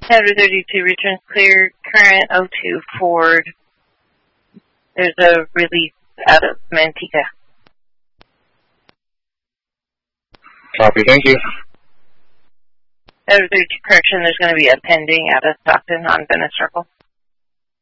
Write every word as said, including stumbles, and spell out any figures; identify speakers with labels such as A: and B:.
A: Tower thirty-two returns clear, current oh two Ford. There's a release out of Manteca.
B: Copy, thank you.
A: Tower thirty-two correction, there's going to be a pending out of Stockton on Venice Circle.